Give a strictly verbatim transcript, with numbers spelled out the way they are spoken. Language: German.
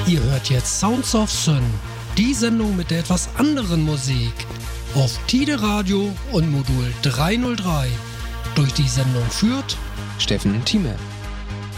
Ihr hört jetzt Sounds of Syn, die Sendung mit der etwas anderen Musik. Auf Tide Radio und Modul dreihundertdrei. Durch die Sendung führt Steffen Thieme.